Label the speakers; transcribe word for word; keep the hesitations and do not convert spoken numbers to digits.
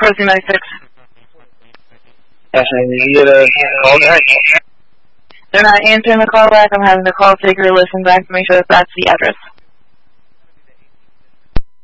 Speaker 1: Proceed ninety-six.
Speaker 2: Yes, and you get a call back?
Speaker 1: They're not answering the call back. I'm having the call taker listen back to make sure that that's the address.